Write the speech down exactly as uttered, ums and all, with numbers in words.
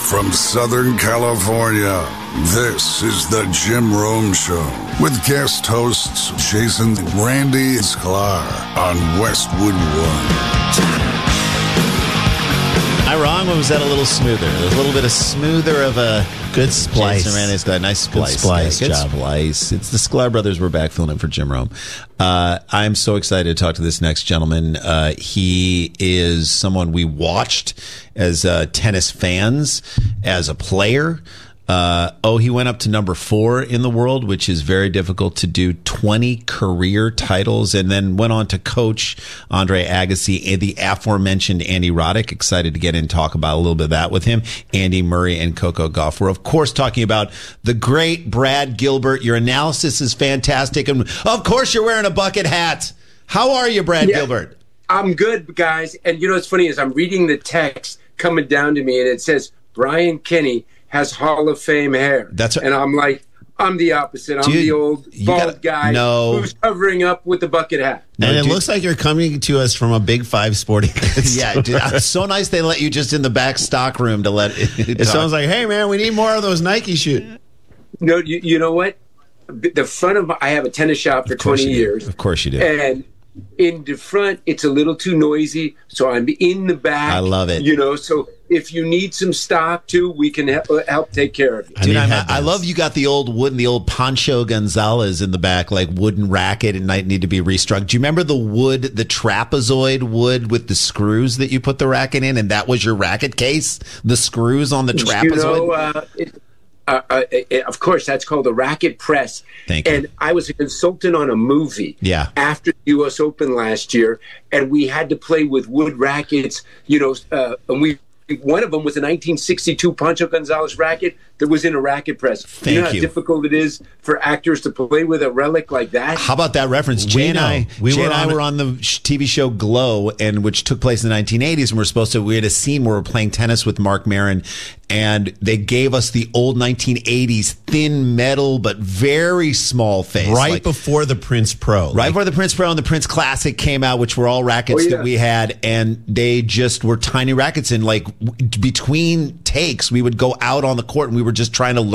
From Southern California, this is the Jim Rome Show with guest hosts Jason Randy Sklar on Westwood One. Am I wrong? Or was that a little smoother? There's a little bit of smoother of a good splice. Jason Randy's got a nice splice. Good splice yeah, good job. Splice. It's the Sklar brothers. We're back filling in for Jim Rome. Uh, I'm so excited to talk to this next gentleman. Uh, he is someone we watched as uh, tennis fans, as a player. Uh, oh, he went up to number four in the world, which is very difficult to do. twenty career titles, and then went on to coach Andre Agassi and the aforementioned Andy Roddick. Excited to get in and talk about a little bit of that with him. Andy Murray and Coco Gauff. We're, of course, talking about the great Brad Gilbert. Your analysis is fantastic. And, of course, you're wearing a bucket hat. How are you, Brad yeah, Gilbert? I'm good, guys. And you know what's funny is I'm reading the text coming down to me, and it says, Brian Kenny has Hall of Fame hair. That's right. And I'm like, I'm the opposite. I'm Dude, the old bald gotta, guy no. who's covering up with the bucket hat. And no, it dude, looks like you're coming to us from a Big Five sporting goods. Yeah, dude, it's so nice they let you just in the back stock room to let it. It sounds like, hey, man, we need more of those Nike shoes. No, you, you know what? The front of my, I have a tennis shop for twenty years. Of course you do. And in the front, it's a little too noisy, so I'm in the back. I love it. You know, so if you need some stock too, we can help, help take care of you. Dude, I, I, I love you got the old wooden, the old Pancho Gonzalez in the back, like wooden racket, and might need to be restruck. Do you remember the wood, the trapezoid wood with the screws that you put the racket in, and that was your racket case? The screws on the trapezoid. You know, uh, it, uh, uh, it, of course, that's called a racket press. Thank you. And I was a consultant on a movie. Yeah. After the U S Open last year, and we had to play with wood rackets. You know, uh, and we. One of them was a nineteen sixty-two Pancho Gonzalez racket that was in a racket press. Thank you know how you. difficult it is for actors to play with a relic like that? How about that reference? We Jay and know. I, We Jay were and I on were it. on the sh- T V show Glow, and which took place in the nineteen eighties, and we're supposed to. We had a scene where we're playing tennis with Mark Maron, and they gave us the old nineteen eighties thin metal but very small face, Right like, before the Prince Pro. right before the Prince Pro and the Prince Classic came out, which were all rackets Oh, yeah. that we had, and they just were tiny rackets. And like w- between takes, we would go out on the court and we were just trying to learn